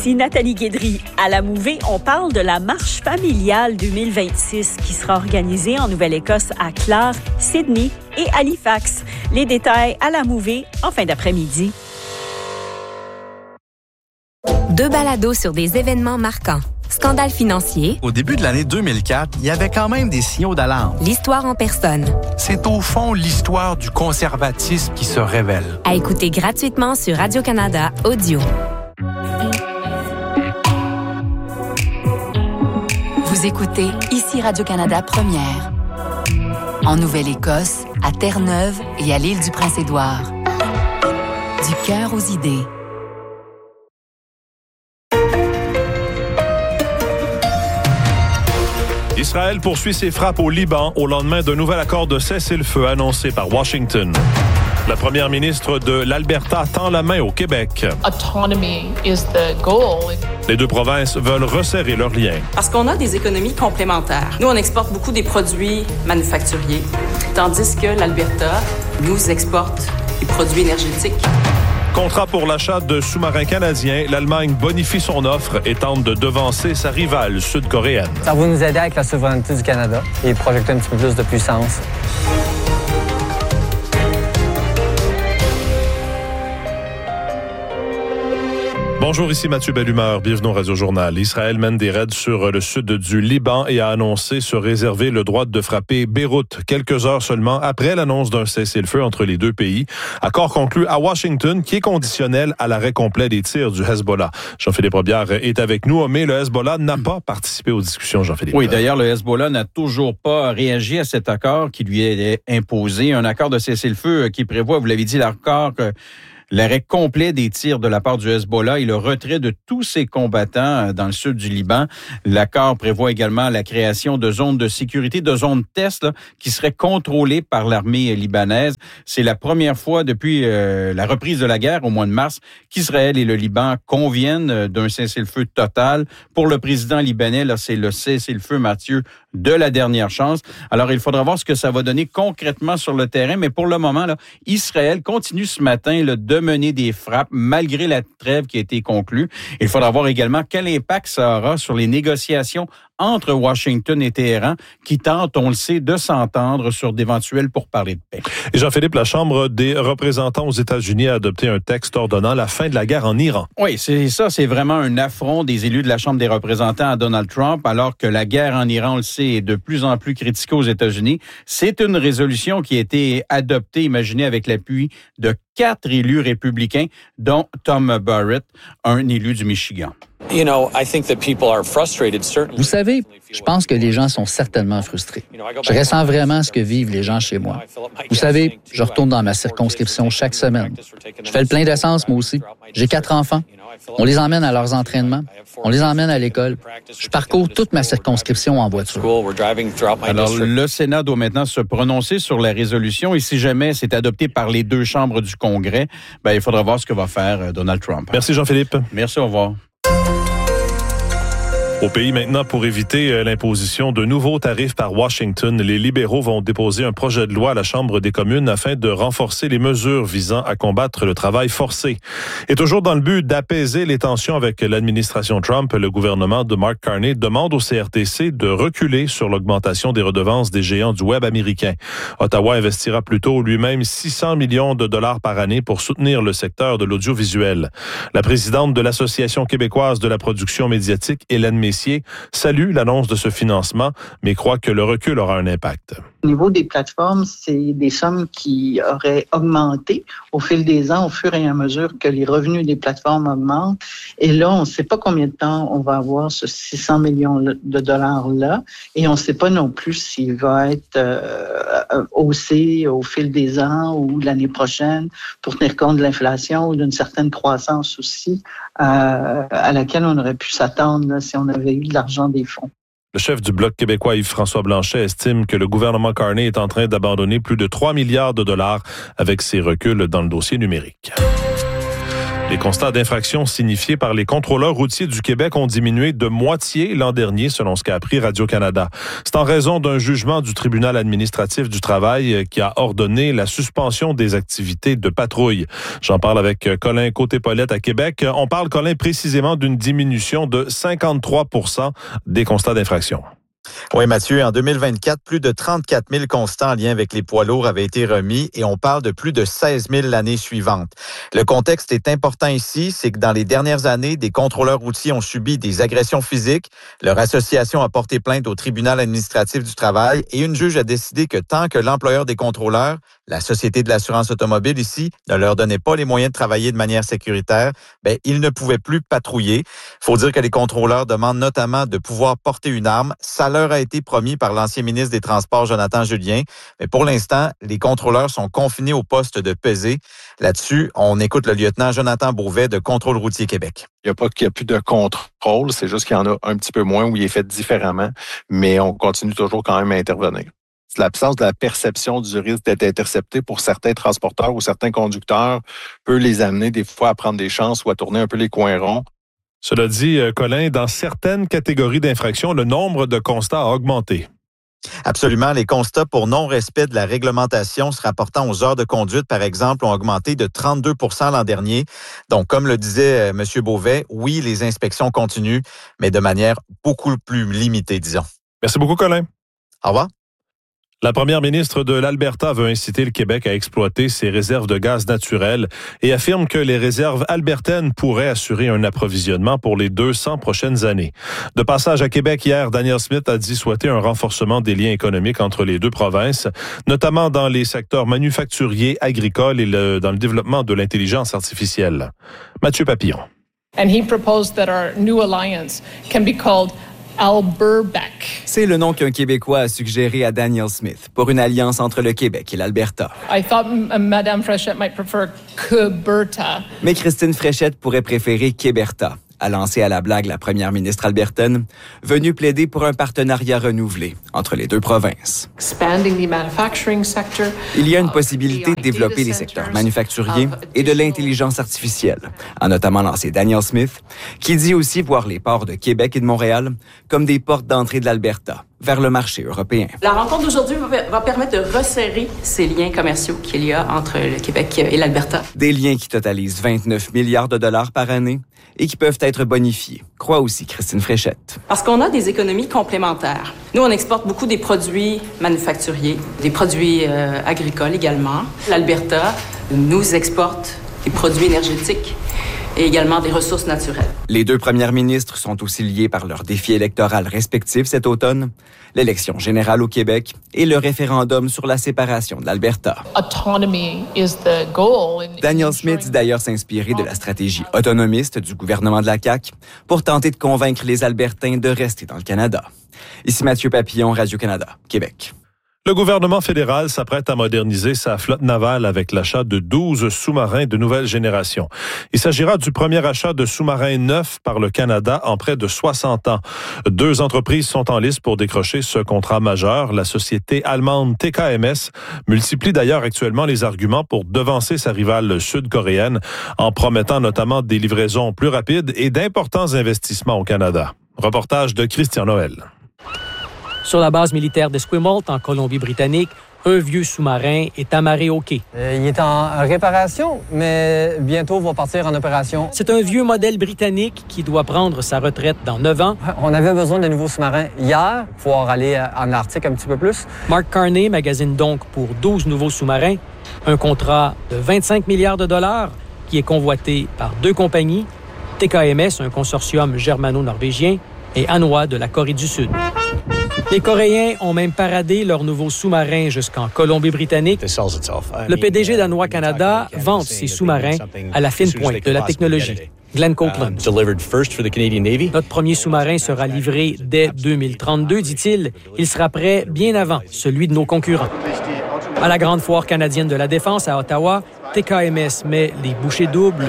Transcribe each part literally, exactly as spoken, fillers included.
Ici Nathalie Guédry. À la Mouvée, on parle de la marche familiale deux mille vingt-six qui sera organisée en Nouvelle-Écosse à Clare, Sydney et Halifax. Les détails à la Mouvée en fin d'après-midi. Deux balados sur des événements marquants. Scandale financier. Au début de l'année deux mille quatre, il y avait quand même des signaux d'alarme. L'histoire en personne. C'est au fond l'histoire du conservatisme qui se révèle. À écouter gratuitement sur Radio-Canada Audio. Vous écoutez ici Radio-Canada Première. En Nouvelle-Écosse, à Terre-Neuve et à l'île du Prince-Édouard. Du cœur aux idées. Israël poursuit ses frappes au Liban au lendemain d'un nouvel accord de cessez-le-feu annoncé par Washington. La première ministre de l'Alberta tend la main au Québec. Autonomy is the goal. Les deux provinces veulent resserrer leurs liens. Parce qu'on a des économies complémentaires. Nous, on exporte beaucoup des produits manufacturiers, tandis que l'Alberta nous exporte des produits énergétiques. Contrat pour l'achat de sous-marins canadiens, l'Allemagne bonifie son offre et tente de devancer sa rivale sud-coréenne. Ça va nous aider avec la souveraineté du Canada et projeter un petit peu plus de puissance. Bonjour, ici Mathieu Bellumeur. Bienvenue au Radio-Journal. Israël mène des raids sur le sud du Liban et a annoncé se réserver le droit de frapper Beyrouth quelques heures seulement après l'annonce d'un cessez-le-feu entre les deux pays. Accord conclu à Washington qui est conditionnel à l'arrêt complet des tirs du Hezbollah. Jean-Philippe Robillard est avec nous, mais le Hezbollah n'a pas participé aux discussions, Jean-Philippe. Oui, d'ailleurs, le Hezbollah n'a toujours pas réagi à cet accord qui lui est imposé. Un accord de cessez-le-feu qui prévoit, vous l'avez dit, l'accord que l'arrêt complet des tirs de la part du Hezbollah et le retrait de tous ses combattants dans le sud du Liban. L'accord prévoit également la création de zones de sécurité, de zones test là, qui seraient contrôlées par l'armée libanaise. C'est la première fois depuis euh, la reprise de la guerre au mois de mars qu'Israël et le Liban conviennent d'un cessez-le-feu total. Pour le président libanais, là, c'est le cessez-le-feu, Mathieu, de la dernière chance. Alors, il faudra voir ce que ça va donner concrètement sur le terrain, mais pour le moment, là, Israël continue ce matin là, de mener des frappes malgré la trêve qui a été conclue. Il faudra voir également quel impact ça aura sur les négociations entre Washington et Téhéran qui tentent, on le sait, de s'entendre sur d'éventuels pourparlers de paix. Et Jean-Philippe, la Chambre des représentants aux États-Unis a adopté un texte ordonnant la fin de la guerre en Iran. Oui, c'est ça, c'est vraiment un affront des élus de la Chambre des représentants à Donald Trump, alors que la guerre en Iran, on le sait, est de plus en plus critiquée aux États-Unis. C'est une résolution qui a été adoptée, imaginez, avec l'appui de quatre élus républicains, dont Tom Barrett, un élu du Michigan. Vous savez, je pense que les gens sont certainement frustrés. Je ressens vraiment ce que vivent les gens chez moi. Vous savez, je retourne dans ma circonscription chaque semaine. Je fais le plein d'essence, moi aussi. J'ai quatre enfants. On les emmène à leurs entraînements. On les emmène à l'école. Je parcours toute ma circonscription en voiture. Alors, le Sénat doit maintenant se prononcer sur la résolution et si jamais c'est adopté par les deux chambres du Congrès, ben, il faudra voir ce que va faire Donald Trump. Merci Jean-Philippe. Merci, au revoir. Au pays maintenant, pour éviter l'imposition de nouveaux tarifs par Washington, les libéraux vont déposer un projet de loi à la Chambre des communes afin de renforcer les mesures visant à combattre le travail forcé. Et toujours dans le but d'apaiser les tensions avec l'administration Trump, le gouvernement de Mark Carney demande au C R T C de reculer sur l'augmentation des redevances des géants du web américain. Ottawa investira plutôt lui-même six cents millions de dollars par année pour soutenir le secteur de l'audiovisuel. La présidente de l'Association québécoise de la production médiatique, Hélène Messier, salue l'annonce de ce financement, mais croit que le recul aura un impact. Au niveau des plateformes, c'est des sommes qui auraient augmenté au fil des ans, au fur et à mesure que les revenus des plateformes augmentent. Et là, on ne sait pas combien de temps on va avoir ce six cents millions de dollars-là. Et on ne sait pas non plus s'il va être euh, haussé au fil des ans ou l'année prochaine pour tenir compte de l'inflation ou d'une certaine croissance aussi euh, à laquelle on aurait pu s'attendre là, si on avait eu de l'argent des fonds. Le chef du Bloc québécois, Yves-François Blanchet, estime que le gouvernement Carney est en train d'abandonner plus de trois milliards de dollars avec ses reculs dans le dossier numérique. Les constats d'infraction signifiés par les contrôleurs routiers du Québec ont diminué de moitié l'an dernier, selon ce qu'a appris Radio-Canada. C'est en raison d'un jugement du tribunal administratif du travail qui a ordonné la suspension des activités de patrouille. J'en parle avec Colin Côté-Paulette à Québec. On parle, Colin, précisément d'une diminution de cinquante-trois pour cent des constats d'infraction. Oui, Mathieu, en deux mille vingt-quatre, plus de trente-quatre mille constats en lien avec les poids lourds avaient été remis et on parle de plus de seize mille l'année suivante. Le contexte est important ici, c'est que dans les dernières années, des contrôleurs routiers ont subi des agressions physiques. Leur association a porté plainte au tribunal administratif du travail et une juge a décidé que tant que l'employeur des contrôleurs, la Société de l'assurance automobile ici, ne leur donnait pas les moyens de travailler de manière sécuritaire, ben, ils ne pouvaient plus patrouiller. Il faut dire que les contrôleurs demandent notamment de pouvoir porter une arme. Ça leur a été promis par l'ancien ministre des Transports, Jonathan Julien. Mais pour l'instant, les contrôleurs sont confinés au poste de pesée. Là-dessus, on écoute le lieutenant Jonathan Beauvais de Contrôle routier Québec. Il n'y a pas qu'il n'y a plus de contrôle, c'est juste qu'il y en a un petit peu moins où il est fait différemment, mais on continue toujours quand même à intervenir. L'absence de la perception du risque d'être intercepté pour certains transporteurs ou certains conducteurs peut les amener des fois à prendre des chances ou à tourner un peu les coins ronds. Cela dit, Colin, dans certaines catégories d'infractions, le nombre de constats a augmenté. Absolument. Les constats pour non-respect de la réglementation se rapportant aux heures de conduite, par exemple, ont augmenté de trente-deux pour cent l'an dernier. Donc, comme le disait M. Beauvais, oui, les inspections continuent, mais de manière beaucoup plus limitée, disons. Merci beaucoup, Colin. Au revoir. La première ministre de l'Alberta veut inciter le Québec à exploiter ses réserves de gaz naturel et affirme que les réserves albertaines pourraient assurer un approvisionnement pour les deux cents prochaines années. De passage à Québec hier, Danielle Smith a dit souhaiter un renforcement des liens économiques entre les deux provinces, notamment dans les secteurs manufacturiers, agricoles et le, dans le développement de l'intelligence artificielle. Mathieu Papillon. And he proposed that our new alliance can be called Alberbec. C'est le nom qu'un Québécois a suggéré à Danielle Smith pour une alliance entre le Québec et l'Alberta. I thought Madame Fréchette might prefer Queberta. Mais Christine Fréchette pourrait préférer Québerta, a lancé à la blague la première ministre albertaine, venue plaider pour un partenariat renouvelé entre les deux provinces. Il y a une possibilité de développer les secteurs manufacturiers et de l'intelligence artificielle, a notamment lancé Danielle Smith, qui dit aussi voir les ports de Québec et de Montréal comme des portes d'entrée de l'Alberta vers le marché européen. La rencontre d'aujourd'hui va permettre de resserrer ces liens commerciaux qu'il y a entre le Québec et l'Alberta. Des liens qui totalisent vingt-neuf milliards de dollars par année et qui peuvent être bonifiés, croit aussi Christine Fréchette. Parce qu'on a des économies complémentaires. Nous, on exporte beaucoup des produits manufacturiers, des produits euh, agricoles également. L'Alberta nous exporte des produits énergétiques et également des ressources naturelles. Les deux premières ministres sont aussi liées par leurs défis électoraux respectifs cet automne, l'élection générale au Québec et le référendum sur la séparation de l'Alberta. Autonomy is the goal. Danielle Smith dit d'ailleurs s'inspirer de la stratégie autonomiste du gouvernement de la C A Q pour tenter de convaincre les Albertains de rester dans le Canada. Ici Mathieu Papillon, Radio-Canada, Québec. Le gouvernement fédéral s'apprête à moderniser sa flotte navale avec l'achat de douze sous-marins de nouvelle génération. Il s'agira du premier achat de sous-marins neufs par le Canada en près de soixante ans. Deux entreprises sont en lice pour décrocher ce contrat majeur. La société allemande T K M S multiplie d'ailleurs actuellement les arguments pour devancer sa rivale sud-coréenne en promettant notamment des livraisons plus rapides et d'importants investissements au Canada. Reportage de Christian Noël. Sur la base militaire d'Esquimalt, en Colombie-Britannique, un vieux sous-marin est amarré au quai. Euh, il est en réparation, mais bientôt va partir en opération. C'est un vieux modèle britannique qui doit prendre sa retraite dans neuf ans. On avait besoin de nouveaux sous-marins hier pour pouvoir aller en Arctique un petit peu plus. Mark Carney magasine donc pour douze nouveaux sous-marins un contrat de vingt-cinq milliards de dollars qui est convoité par deux compagnies, T K M S, un consortium germano-norvégien, et Hanwha de la Corée du Sud. Les Coréens ont même paradé leurs nouveaux sous-marins jusqu'en Colombie-Britannique. Le P D G d'Hanwha Canada vante ses sous-marins à la fine pointe de la technologie. Glenn Copeland. Notre premier sous-marin sera livré dès deux mille trente-deux, dit-il. Il sera prêt bien avant celui de nos concurrents. À la Grande Foire canadienne de la Défense à Ottawa, T K M S met les bouchées doubles.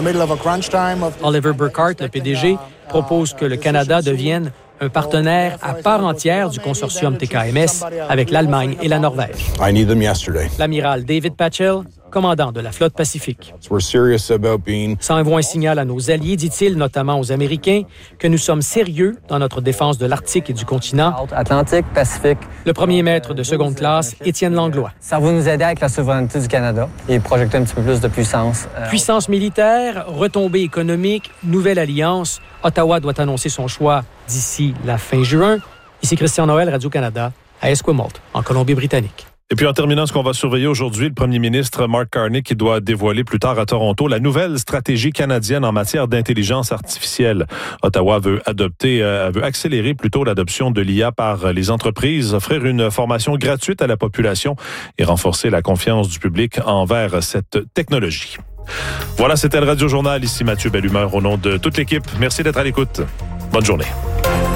Oliver Burkhart, le P D G, propose que le Canada devienne un partenaire à part entière du consortium T K M S avec l'Allemagne et la Norvège. L'amiral David Patchell. commandant de la flotte Pacifique. Ça envoie un signal à nos alliés, dit-il, notamment aux Américains, que nous sommes sérieux dans notre défense de l'Arctique et du continent. Atlantique, Pacifique. Le premier maître de seconde classe, Étienne Langlois. Ça va nous aider avec la souveraineté du Canada et projeter un petit peu plus de puissance. Euh... Puissance militaire, retombée économique, nouvelle alliance. Ottawa doit annoncer son choix d'ici la fin juin. Ici Christian Noël, Radio-Canada, à Esquimalt, en Colombie-Britannique. Et puis en terminant, ce qu'on va surveiller aujourd'hui, le premier ministre Mark Carney qui doit dévoiler plus tard à Toronto la nouvelle stratégie canadienne en matière d'intelligence artificielle. Ottawa veut adopter, euh, veut accélérer plutôt l'adoption de l'I A par les entreprises, offrir une formation gratuite à la population et renforcer la confiance du public envers cette technologie. Voilà, c'était le Radio Journal. Ici Mathieu Bellumeur au nom de toute l'équipe. Merci d'être à l'écoute. Bonne journée.